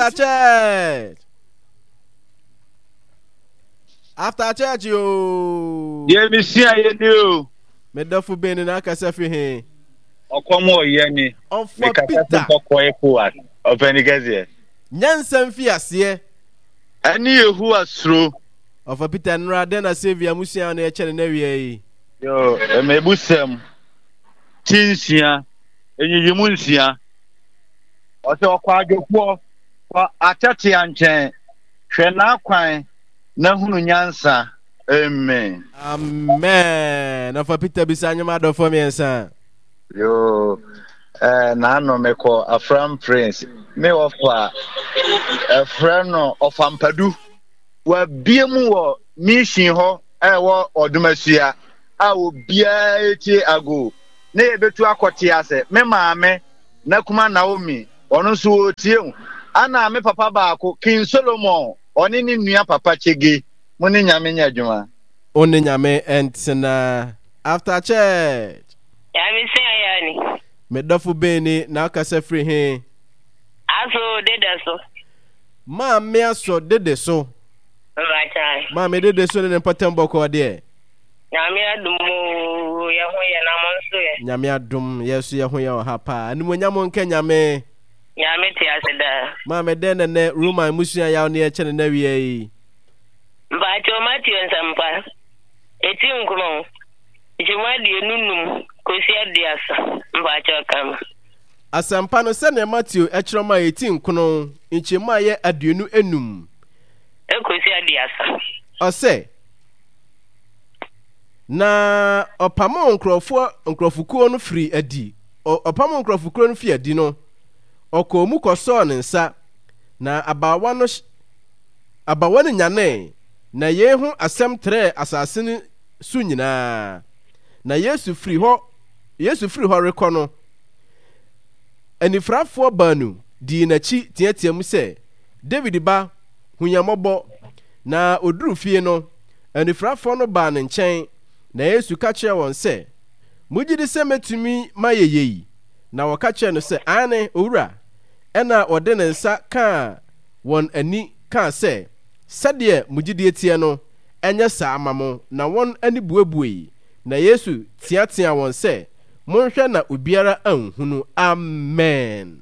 After church, you. Dear Monsieur, you do. Medafu beni na akasa fi he. Okomo yeni. Of Peter. Of any gaze. Nyansam fi ase. Ani who are through. Of a Peter nra den na Savior Musia na eche na wie. Yo, emebusem. Tinsia. Enyimunsia. Ose okwa adwopo. Kwa atete anchen. Hwe na kwan na hunu nyansa. Amen. Amen. Of a Peter bisanyama do for me ensa. Yo, na no meko Afram Prince. Me offer a friend of Ampadu. Wa biemu wo mission ho wo odumasia a wo bia etie ago na ebetu akote ase me maame na kuma Naomi ono so otie ana me papa baako King Solomon oni ni nua papa Chege mo ni nyame nya adwuma oni nyame entina after church ya me say ayani me dofu beni na akasa free he aso dedeso ma me aso dedeso right ma me dedeso ne patem boko de nyame adum ye ho ye na monso ye nyame adum yesu ye ho ye ha pa ani mo nyamo nka nyame ti aseda ma me den ne Roman musia ya ne eche na wie yi ba cho Matthew nsampa eti nkuro ijuma die nunum kosi adiasa ba cho kam asampa no se ne Matthew echiroma eti nkono nchema ye aduenu enum ekosi adiasa ose na opamo nkrɔfokuo no firi adi opamo nkrɔfokuo no fi adi no okomu kɔsɔɔ ne nsa na abawa no nyane na yehu asɛm trɛ asase no su nyinaa na Yesu firi hɔ rekɔ no anifrafoɔ baanu di n'akyi tiatia mu sɛ David ba hunyamɔbɔ na oduru fie no anifrafoɔ no baa ne nkyɛn na Yesu ka kyerɛ wɔn sɛ mugidi sɛ metumi ma yeyei na wɔka kyerɛ no sɛ ane owura ɛna ɔde ne nsa kaa wɔn ani kaa sɛ sɛdeɛ mugidi tie no ɛnyɛ saa ama mo na wɔn ani buebue na Yesu tiatia wɔn sɛ monhwɛ na obiara anhunu amen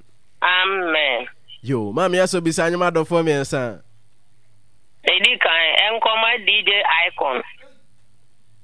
yo mami aso bisa anyama dɔfo miɛnsa edi kan enkoma DJ Icon